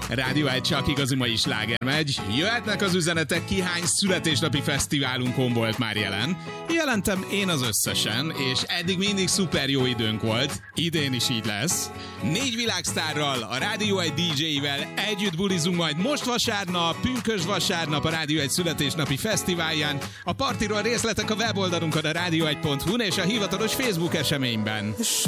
Rádió 1 csak igazi mai sláger megy. Jöhetnek az üzenetek, ki hány születésnapi fesztiválunkon volt már jelen. Jelentem én az összesen, és eddig mindig szuper jó időnk volt. Idén is így lesz. 4 világsztárral, a Rádió 1 DJ-vel együtt bulizunk majd most vasárnap, pünkösd vasárnap a Rádió 1 születésnapi fesztiválján. A partiról részletek a weboldalunkon a radio1.hu-n és a hivatalos Facebook eseményben.